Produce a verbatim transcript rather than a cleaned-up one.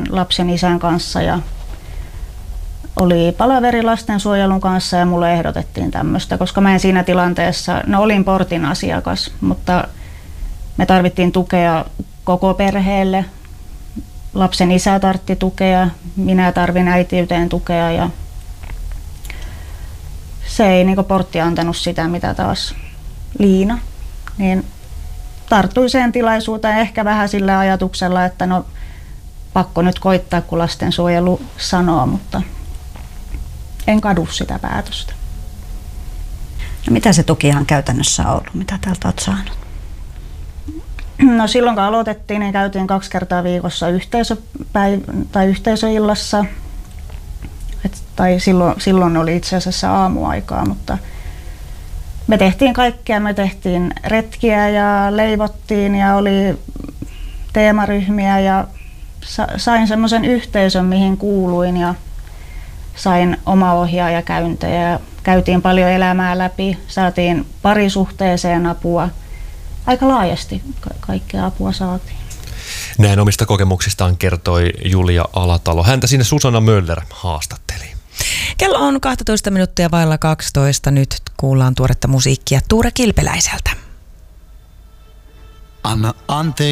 lapsen isän kanssa ja oli palaveri lastensuojelun kanssa ja mulle ehdotettiin tämmöistä, koska mä en siinä tilanteessa, no olin portin asiakas, mutta me tarvittiin tukea koko perheelle. Lapsen isä tartti tukea, minä tarvin äitiyteen tukea ja se ei niin portti antanut sitä, mitä taas Liina. Niin tarttui sen tilaisuuteen ehkä vähän sillä ajatuksella, että no pakko nyt koittaa, kun lastensuojelu sanoo, mutta en kadu sitä päätöstä. No mitä se tuki ihan käytännössä on ollut? Mitä täältä olet saanut? No silloin kun aloitettiin, niin käytiin kaksi kertaa viikossa yhteisöpäiv- tai yhteisöillassa. Et, tai silloin, silloin oli itse asiassa aamuaikaa, mutta me tehtiin kaikkea. Me tehtiin retkiä ja leivottiin ja oli teemaryhmiä ja sa- sain semmoisen yhteisön, mihin kuuluin ja sain omaohjaajakäyntejä ja käytiin paljon elämää läpi, saatiin parisuhteeseen apua. Aika laajasti ka- kaikkea apua saatiin. Näin omista kokemuksistaan kertoi Julia Alatalo. Häntä sinne Susanna Möller haastatteli. Kello on kaksitoista minuuttia vailla kaksitoista. Nyt kuullaan tuoretta musiikkia Tuure Kilpeläiseltä. Anna anteeksi.